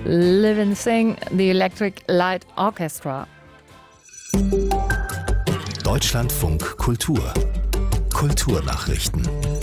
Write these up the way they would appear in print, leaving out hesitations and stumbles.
Living Thing, The Electric Light Orchestra. Deutschlandfunk Kultur. Kulturnachrichten.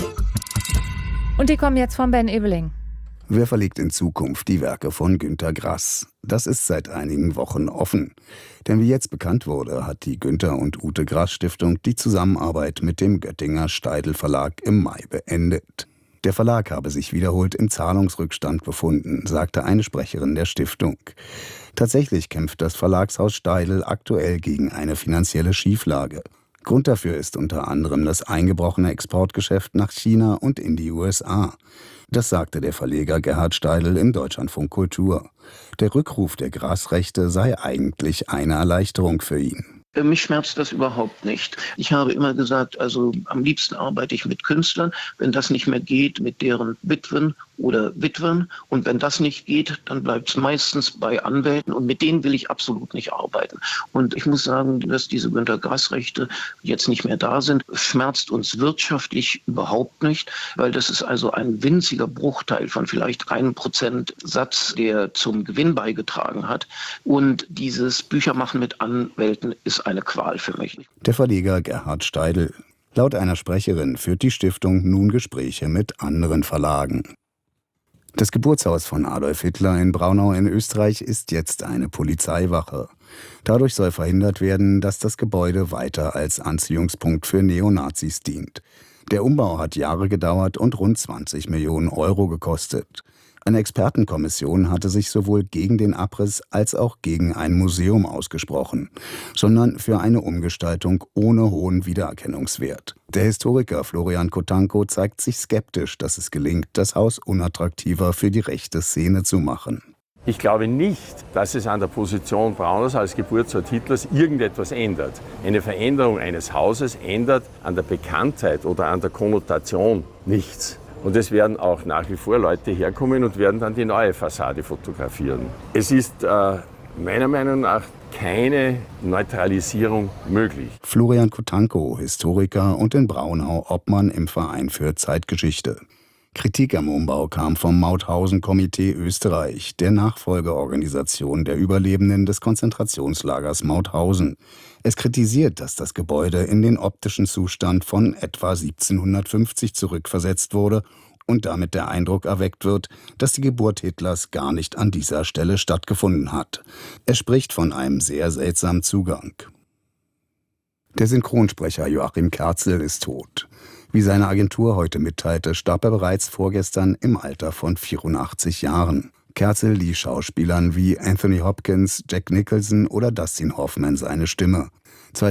Und die kommen jetzt von Ben Ebeling. Wer verlegt in Zukunft die Werke von Günter Grass? Das ist seit einigen Wochen offen. Denn wie jetzt bekannt wurde, hat die Günter und Ute Grass Stiftung die Zusammenarbeit mit dem Göttinger Steidl Verlag im Mai beendet. Der Verlag habe sich wiederholt im Zahlungsrückstand befunden, sagte eine Sprecherin der Stiftung. Tatsächlich kämpft das Verlagshaus Steidl aktuell gegen eine finanzielle Schieflage. Grund dafür ist unter anderem das eingebrochene Exportgeschäft nach China und in die USA. Das sagte der Verleger Gerhard Steidl im Deutschlandfunk Kultur. Der Rückruf der Grass-Rechte sei eigentlich eine Erleichterung für ihn. Mich schmerzt das überhaupt nicht. Ich habe immer gesagt, also am liebsten arbeite ich mit Künstlern. Wenn das nicht mehr geht, mit deren Witwen oder Witwen. Und wenn das nicht geht, dann bleibt es meistens bei Anwälten. Und mit denen will ich absolut nicht arbeiten. Und ich muss sagen, dass diese Günter Grass-Rechte jetzt nicht mehr da sind, schmerzt uns wirtschaftlich überhaupt nicht. Weil das ist also ein winziger Bruchteil von vielleicht 1% Satz, der zum Gewinn beigetragen hat. Und dieses Büchermachen mit Anwälten ist eine Qual für mich. Der Verleger Gerhard Steidl. Laut einer Sprecherin führt die Stiftung nun Gespräche mit anderen Verlagen. Das Geburtshaus von Adolf Hitler in Braunau in Österreich ist jetzt eine Polizeiwache. Dadurch soll verhindert werden, dass das Gebäude weiter als Anziehungspunkt für Neonazis dient. Der Umbau hat Jahre gedauert und rund 20 Millionen Euro gekostet. Eine Expertenkommission hatte sich sowohl gegen den Abriss als auch gegen ein Museum ausgesprochen, sondern für eine Umgestaltung ohne hohen Wiedererkennungswert. Der Historiker Florian Kotanko zeigt sich skeptisch, dass es gelingt, das Haus unattraktiver für die rechte Szene zu machen. Ich glaube nicht, dass es an der Position Braunaus als Geburtsort Hitlers irgendetwas ändert. Eine Veränderung eines Hauses ändert an der Bekanntheit oder an der Konnotation nichts. Und es werden auch nach wie vor Leute herkommen und werden dann die neue Fassade fotografieren. Es ist meiner Meinung nach keine Neutralisierung möglich. Florian Kotanko, Historiker und in Braunau Obmann im Verein für Zeitgeschichte. Kritik am Umbau kam vom Mauthausen-Komitee Österreich, der Nachfolgeorganisation der Überlebenden des Konzentrationslagers Mauthausen. Es kritisiert, dass das Gebäude in den optischen Zustand von etwa 1750 zurückversetzt wurde und damit der Eindruck erweckt wird, dass die Geburt Hitlers gar nicht an dieser Stelle stattgefunden hat. Es spricht von einem sehr seltsamen Zugang. Der Synchronsprecher Joachim Kerzel ist tot. Wie seine Agentur heute mitteilte, starb er bereits vorgestern im Alter von 84 Jahren. Kerzel lieh Schauspielern wie Anthony Hopkins, Jack Nicholson oder Dustin Hoffman seine Stimme.